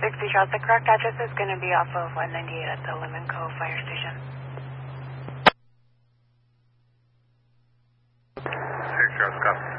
60 shots. The correct address is going to be off of 198 at the Lemon Cove Fire Station. 6 shots, copy.